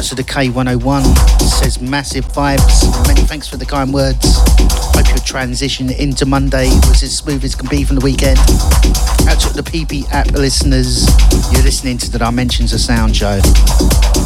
Shouts to the K101. Says massive vibes. Many thanks for the kind words. Hope your transition into Monday was as smooth as can be from the weekend. Out to the PP app listeners. You're listening to the Dimensions of Sound show.